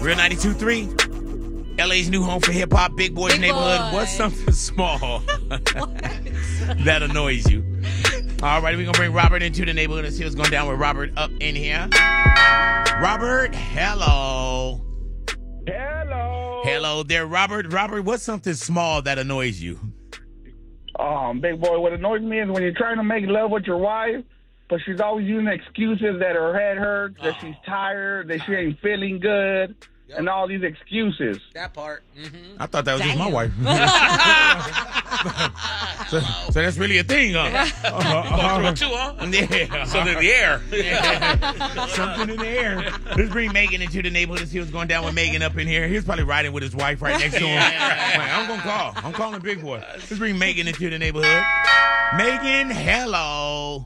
Real 92.3, LA's new home for hip hop, Big Boy's Neighborhood. What's something small that annoys you? All right, we're going to bring Robert into the neighborhood and see what's going down with Robert up in here. Robert, hello. Hello there, Robert. Robert, what's something small that annoys you? Big boy, what annoys me is when you're trying to make love with your wife, but she's always using excuses that her head hurts, that she's tired, that she ain't feeling good, and all these excuses. That part. Mm-hmm. I thought that was just my wife. so that's really a thing, huh? Going through it too, huh? Yeah. Something in the air. Yeah. Something in the air. Let's bring Megan into the neighborhood and see what's going down with Megan up in here. He's probably riding with his wife right next to him. I'm going to call. I'm calling Big Boy. Let's bring Megan into the neighborhood. Megan, hello.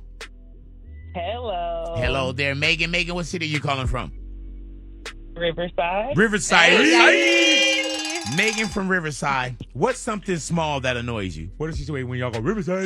Hello there, Megan. Megan, what city are you calling from? Riverside. Hey. Megan from Riverside. What's something small that annoys you? What does she say when y'all go Riverside?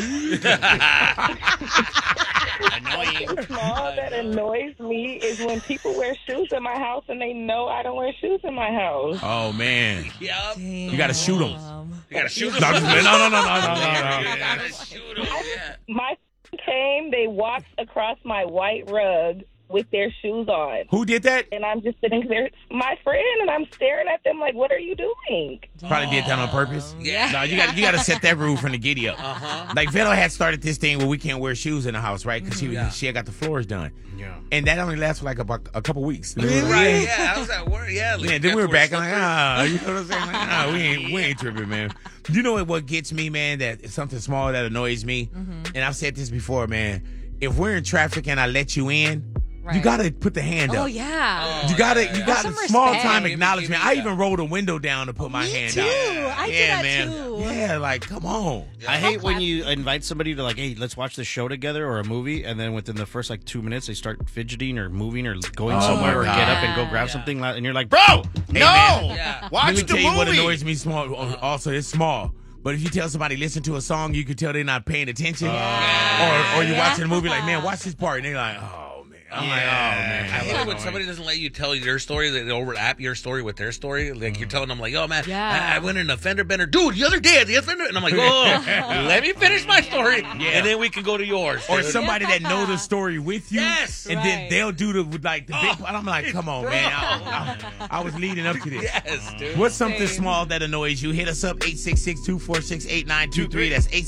Annoying. Something small that annoys me is when people wear shoes in my house and they know I don't wear shoes in my house. Oh man. Yep. You gotta shoot them. You gotta shoot them. No. You gotta shoot them. Yeah. My came, they walked across my white rug with their shoes on. Who did that? And I'm just sitting there, my friend, and I'm staring at them like, what are you doing? Probably did that on purpose. Yeah. No, you got to set that rule from the giddy up. Uh-huh. Like Vito had started this thing where we can't wear shoes in the house, right? Because she had got the floors done. Yeah. And that only lasts for like about a couple weeks. Right, yeah. How's that work? Yeah. Yeah, then we were back and like, you know what I'm saying? Like, we ain't tripping, man. You know what gets me, man? That it's something small that annoys me. And I've said this before, man. If we're in traffic and I let you in, you gotta put the hand up. Oh yeah. You gotta some small respect. time acknowledgement. Give I me even rolled a window down to put my hand too. out. I do that man. too. Yeah, like come on. Yeah. I hate when you invite somebody to like, hey, let's watch the show together or a movie, and then within the first like 2 minutes they start fidgeting or moving or going somewhere or my get God. up and go grab Yeah. something loud, and you're like, bro, no, Yeah. watch Let me the tell you what movie. annoys me small. Also, it's small. But if you tell somebody listen to a song, you can tell they're not paying attention. Or you're watching a movie like, man, watch this part, and they're like, oh man. I'm like, oh man. I hate it when somebody doesn't let you tell their story, they overlap your story with their story. Like you're telling them, like, oh man, I went in a fender bender. Dude, the other day at the fender. And I'm like, oh, let me finish my story, and then we can go to yours. Or dude. somebody that know the story with you. Yes. And then they'll do the big part. I'm like, come on, man. I was leading up to this. Yes, dude. What's something small that annoys you? Hit us up, 866-246-8923. That's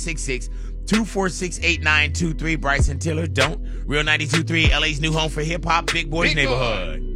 866-246-8923. Bryson Tiller, don't. Real 92.3, LA's new home for hip-hop, Big Boy's Neighborhood.